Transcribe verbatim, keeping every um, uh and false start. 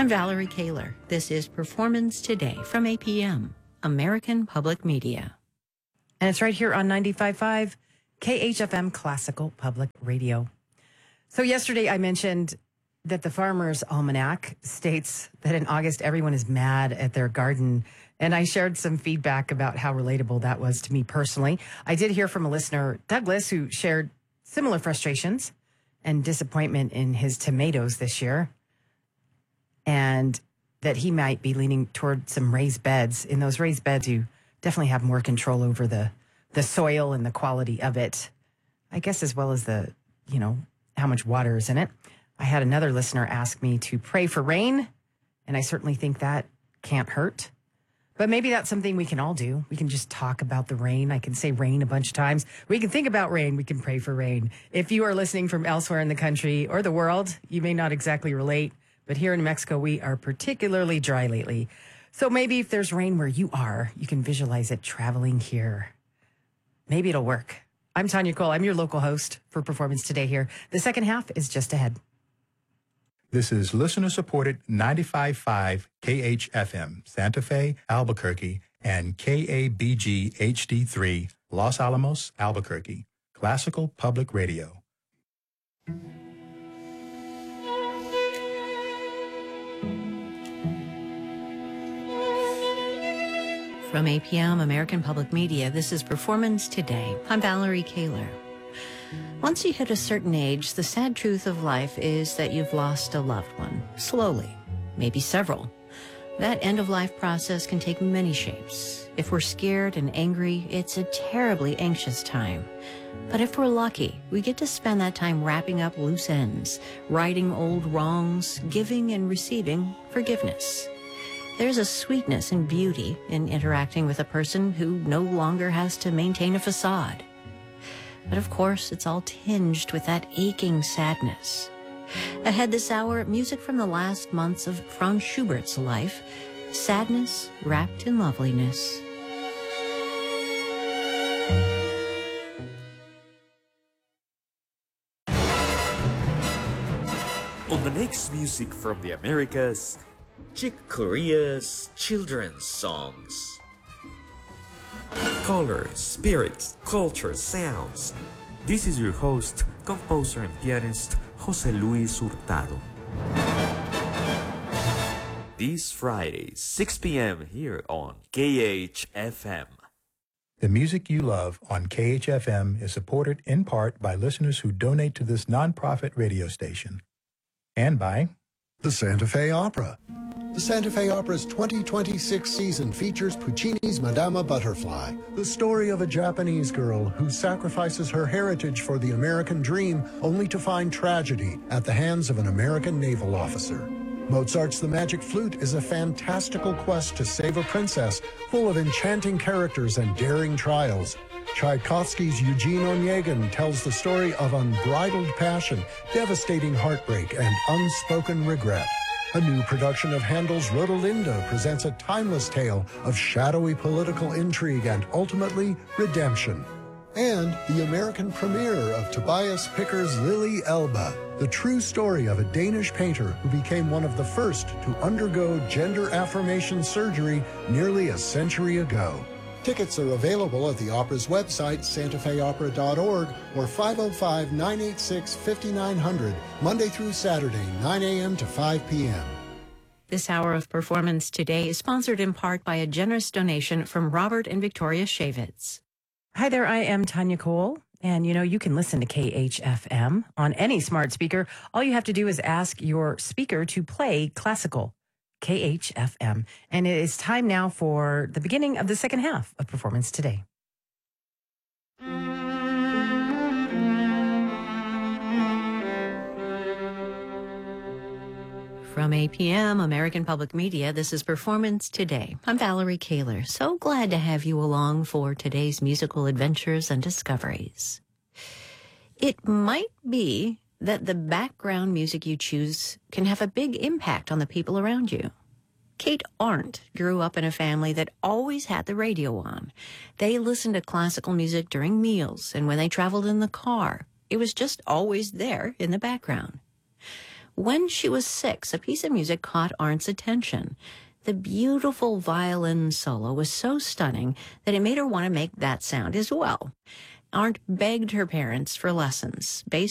I'm Valerie Kaler. This is Performance Today from A P M, American Public Media. And it's right here on ninety-five point five K H F M Classical Public Radio. So yesterday I mentioned that the Farmer's Almanac states that in August everyone is mad at their garden. And I shared some feedback about how relatable that was to me personally. I did hear from a listener, Douglas, who shared similar frustrations and disappointment in his tomatoes this year, and that he might be leaning toward some raised beds. In those raised beds, you definitely have more control over the, the soil and the quality of it, I guess, as well as the, you know, how much water is in it. I had another listener ask me to pray for rain, and I certainly think that can't hurt. But maybe that's something we can all do. We can just talk about the rain. I can say rain a bunch of times. We can think about rain. We can pray for rain. If you are listening from elsewhere in the country or the world, you may not exactly relate. But here in Mexico, we are particularly dry lately. So maybe if there's rain where you are, you can visualize it traveling here. Maybe it'll work. I'm Tanya Cole. I'm your local host for Performance Today here. The second half is just ahead. This is listener-supported ninety-five point five K H F M, Santa Fe, Albuquerque, and K A B G H D three, Los Alamos, Albuquerque, Classical Public Radio. From A P M, American Public Media, this is Performance Today. I'm Valerie Kaler. Once you hit a certain age, the sad truth of life is that you've lost a loved one, slowly, maybe several. That end-of-life process can take many shapes. If we're scared and angry, it's a terribly anxious time. But if we're lucky, we get to spend that time wrapping up loose ends, righting old wrongs, giving and receiving forgiveness. There's a sweetness and beauty in interacting with a person who no longer has to maintain a facade. But of course, it's all tinged with that aching sadness. Ahead this hour, music from the last months of Franz Schubert's life, sadness wrapped in loveliness. On the next music from the Americas, Chick Corea's children's songs. Color, spirits, culture, sounds. This is your host, composer and pianist, Jose Luis Hurtado. This Friday, six p.m. here on K H F M. The music you love on K H F M is supported in part by listeners who donate to this nonprofit radio station. And by the Santa Fe Opera. The Santa Fe Opera's twenty twenty-six season features Puccini's Madama Butterfly, the story of a Japanese girl who sacrifices her heritage for the American dream only to find tragedy at the hands of an American naval officer. Mozart's The Magic Flute is a fantastical quest to save a princess full of enchanting characters and daring trials. Tchaikovsky's Eugene Onegin tells the story of unbridled passion, devastating heartbreak, and unspoken regret. A new production of Handel's Rodelinda presents a timeless tale of shadowy political intrigue and, ultimately, redemption. And the American premiere of Tobias Picker's Lily Elba, the true story of a Danish painter who became one of the first to undergo gender affirmation surgery nearly a century ago. Tickets are available at the opera's website, santa fe opera dot org, or five oh five, nine eight six, five nine zero zero, Monday through Saturday, nine a.m. to five p.m. This hour of Performance Today is sponsored in part by a generous donation from Robert and Victoria Shavitz. Hi there, I am Tanya Cole. And, you know, you can listen to K H F M on any smart speaker. All you have to do is ask your speaker to play classical K H F M. And it is time now for the beginning of the second half of Performance Today. From A P M, American Public Media, this is Performance Today. I'm Valerie Kaler. So glad to have you along for today's musical adventures and discoveries. It might be that the background music you choose can have a big impact on the people around you. Kate Arndt grew up in a family that always had the radio on. They listened to classical music during meals and when they traveled in the car. It was just always there in the background. When she was six, a piece of music caught Arndt's attention. The beautiful violin solo was so stunning that it made her want to make that sound as well. Arndt begged her parents for lessons. Based